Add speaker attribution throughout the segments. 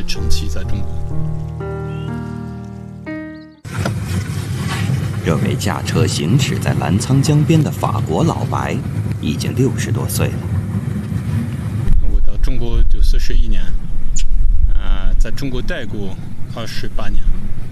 Speaker 1: 是长期在中国。
Speaker 2: 这位驾车行驶在澜沧江边的法国老白，已经60多岁了。
Speaker 1: 我到中国就41年，在中国待过28年。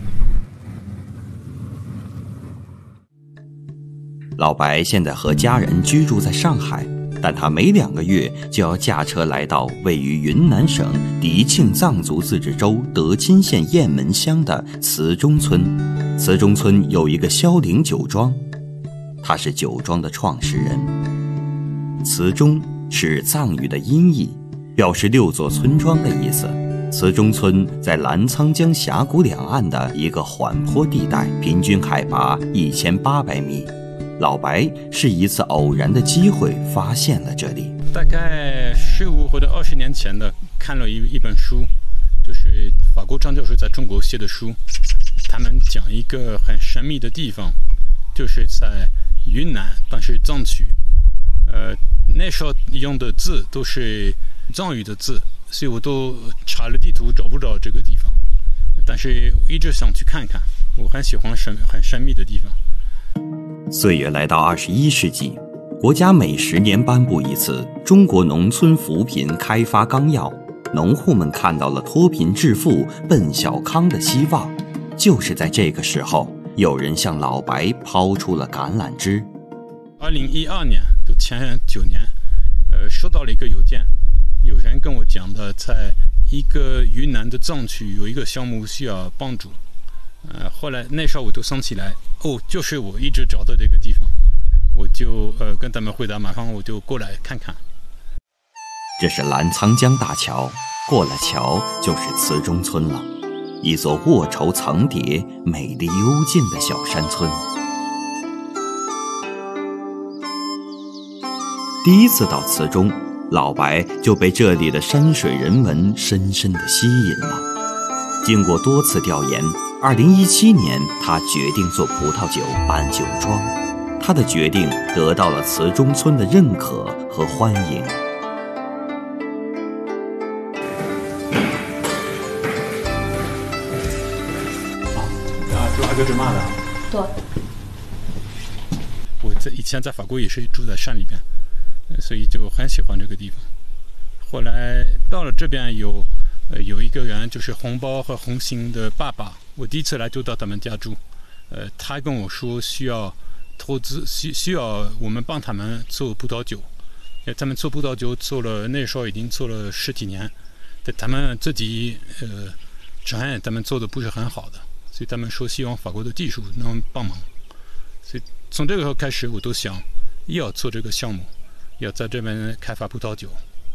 Speaker 2: 老白现在和家人居住在上海，但他每2个月就要驾车来到位于云南省迪庆藏族自治州德钦县雁门乡的慈中村。慈中村有一个萧陵酒庄，他是酒庄的创始人。慈中是藏语的音译，表示6座村庄的意思。慈中村在澜沧江峡谷两岸的一个缓坡地带，平均海拔1800米。老白是一次偶然的机会发现了这里。
Speaker 1: 大概15或者20年前的看了一本书，就是法国张教授在中国写的书，他们讲一个很神秘的地方，就是在云南，但是藏区。那时候用的字都是藏语的字，所以我都查了地图找不着这个地方，但是我一直想去看看，我很喜欢很神秘的地方。
Speaker 2: 岁月来到21世纪，国家每10年颁布一次《中国农村扶贫开发纲要》，农户们看到了脱贫致富、奔小康的希望。就是在这个时候，有人向老白抛出了橄榄枝。
Speaker 1: 2012年，就前9年，收到了一个邮件，有人跟我讲的，在一个云南的藏区有一个项目需要帮助。后来那时候我就想起来，就是我一直找的这个地方，我就跟他们回答，马上我就过来看看。
Speaker 2: 这是澜沧江大桥，过了桥就是慈中村了，一座卧绸层叠、美丽幽静的小山村。第一次到慈中，老白就被这里的山水人文深深地吸引了。经过多次调研，2017年他决定做葡萄酒办酒庄。他的决定得到了慈中村的认可和欢迎。
Speaker 1: 就还个芝麻的。
Speaker 3: 对。
Speaker 1: 我以前在法国也是住在山里边，所以就很喜欢这个地方。后来到了这边有一个人，就是红包和红星的爸爸，我第一次来就到他们家住。他跟我说需要投资，需要我们帮他们做葡萄酒。他们做葡萄酒做了，那时候已经做了10几年，但他们自己承认他们做的不是很好的，所以他们说希望法国的技术能帮忙。所以从这个时候开始，我都想要做这个项目，要在这边开发葡萄酒。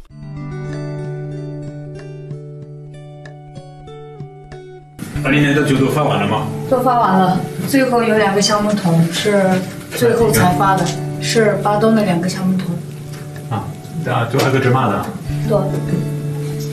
Speaker 4: 20年的酒都发完了吗？
Speaker 3: 都发完了，最后有2个橡木桶是最后才发的，是巴东的2个橡木桶。
Speaker 4: 就还个芝麻的。
Speaker 3: 对。